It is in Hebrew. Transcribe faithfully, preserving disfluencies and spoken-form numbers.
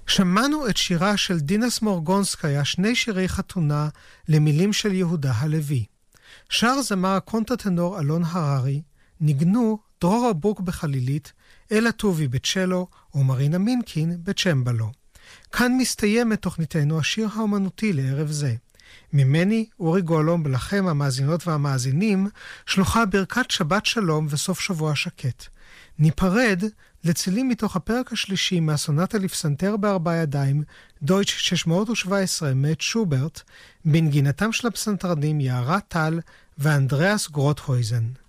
שמענו את שירה של דינה סמורגונסקיה, שני שירי חתונה למילים של יהודה הלוי. שר זמר הקונטרטנור אלון הררי, ניגנו דרור אבוק בחלילית, אלה טובי בצ'לו ומרינה מינקין בצ'מבלו. כאן מסתיימת תוכניתנו השיר האומנותי לערב זה. ממני, אורי גולום, ולכם המאזינות והמאזינים, שלוחה ברכת שבת שלום וסוף שבוע שקט. ניפרד לצילים מתוך הפרק השלישי מהסונטה לפסנתר בארבע ידיים, דויטש שש מאות שבע עשרה מאת שוברט, בנגינתם של הפסנתרנים יערה טל ואנדריאס גרוטהויזן.